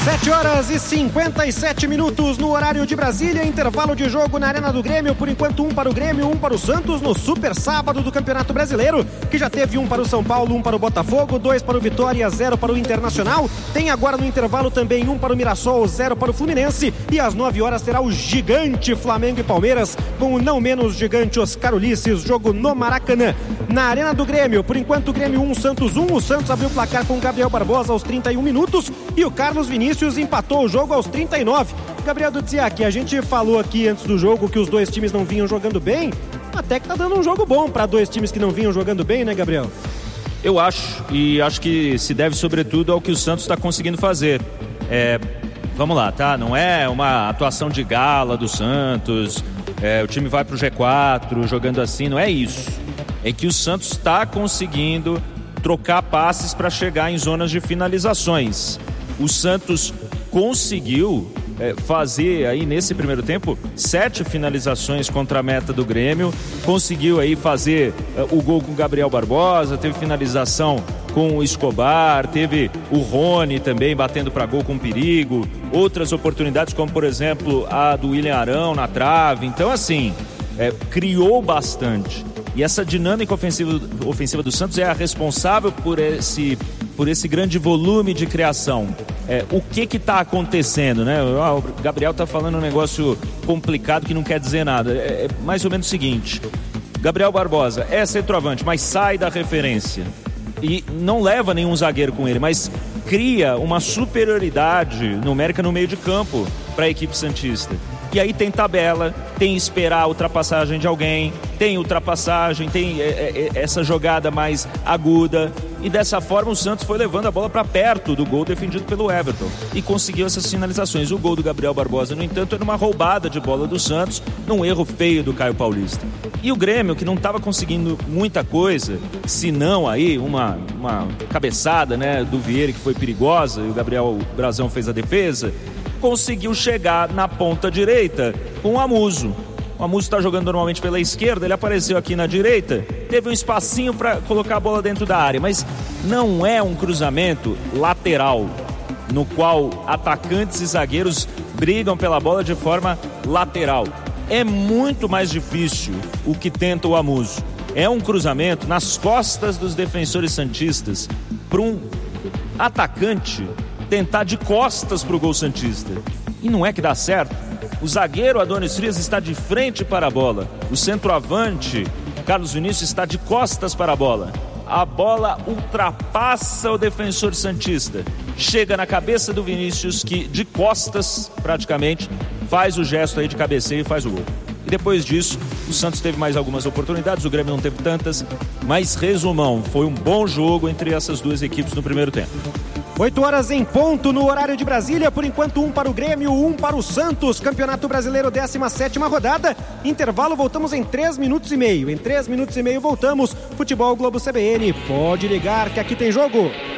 7h57 no horário de Brasília, intervalo de jogo na Arena do Grêmio, por enquanto 1 para o Grêmio, 1 para o Santos, no super sábado do Campeonato Brasileiro, que já teve 1 para o São Paulo, 1 para o Botafogo, 2 para o Vitória, 0 para o Internacional, tem agora no intervalo também 1 para o Mirassol, 0 para o Fluminense, e às 9 horas terá o gigante Flamengo e Palmeiras, com o não menos gigante Oscar Ulisses, jogo no Maracanã. Na Arena do Grêmio, por enquanto Grêmio 1, Santos 1, o Santos abriu o placar com o Gabriel Barbosa aos 31 minutos, e o Carlos Vinícius empatou o jogo aos 39. Gabriel Dudziak, a gente falou aqui antes do jogo que os dois times não vinham jogando bem, até que tá dando um jogo bom para dois times que não vinham jogando bem, né, Gabriel? Eu acho, e acho que se deve sobretudo ao que o Santos está conseguindo fazer. Vamos lá, tá? Não é uma atuação de gala do Santos, o time vai pro G4 jogando assim, não é isso. É que o Santos está conseguindo trocar passes para chegar em zonas de finalizações. O Santos conseguiu fazer aí nesse primeiro tempo 7 finalizações contra a meta do Grêmio, conseguiu aí fazer o gol com o Gabriel Barbosa, teve finalização com o Escobar, teve o Rony também batendo para gol com perigo, outras oportunidades como por exemplo a do William Arão na trave. Então assim, criou bastante, e essa dinâmica ofensiva do Santos é a responsável por esse grande volume de criação. O que está acontecendo, né? O Gabriel está falando um negócio complicado que não quer dizer nada. É mais ou menos o seguinte: Gabriel Barbosa é centroavante, mas sai da referência e não leva nenhum zagueiro com ele, mas cria uma superioridade numérica no meio de campo para a equipe santista. E aí tem tabela, tem esperar a ultrapassagem de alguém, tem ultrapassagem, tem essa jogada mais aguda. E dessa forma o Santos foi levando a bola para perto do gol defendido pelo Everton e conseguiu essas finalizações. O gol do Gabriel Barbosa, no entanto, era uma roubada de bola do Santos, num erro feio do Caio Paulista. E o Grêmio, que não estava conseguindo muita coisa, se não aí uma cabeçada, né, do Vieira, que foi perigosa, e o Gabriel Brazão fez a defesa, conseguiu chegar na ponta direita com o Amuso. O Amuso está jogando normalmente pela esquerda, ele apareceu aqui na direita, teve um espacinho para colocar a bola dentro da área, mas não é um cruzamento lateral, no qual atacantes e zagueiros brigam pela bola de forma lateral. É muito mais difícil o que tenta o Amuso. É um cruzamento nas costas dos defensores santistas para um atacante tentar de costas para o gol santista. E não é que dá certo. O zagueiro Adonis Frias está de frente para a bola. O centroavante Carlos Vinícius está de costas para a bola. A bola ultrapassa o defensor santista. Chega na cabeça do Vinícius, que de costas praticamente faz o gesto aí de cabeceio e faz o gol. E depois disso, o Santos teve mais algumas oportunidades, o Grêmio não teve tantas, mas resumão, foi um bom jogo entre essas duas equipes no primeiro tempo. 8 horas em ponto no horário de Brasília, por enquanto 1 para o Grêmio, 1 para o Santos, Campeonato Brasileiro, 17ª rodada, intervalo, voltamos em 3 minutos e meio, em 3 minutos e meio voltamos, Futebol Globo CBN, pode ligar que aqui tem jogo.